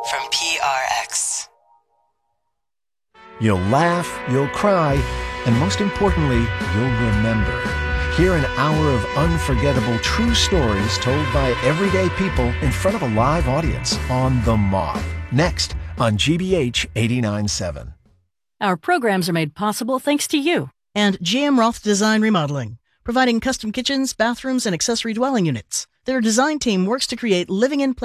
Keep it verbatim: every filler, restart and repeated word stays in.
from P R X. You'll laugh, you'll cry, and most importantly, you'll remember. Hear an hour of unforgettable true stories told by everyday people in front of a live audience on The Moth. Next on G B H eighty-nine point seven. Our programs are made possible thanks to you. And G M Roth Design Remodeling, providing custom kitchens, bathrooms, and accessory dwelling units. Their design team works to create living in place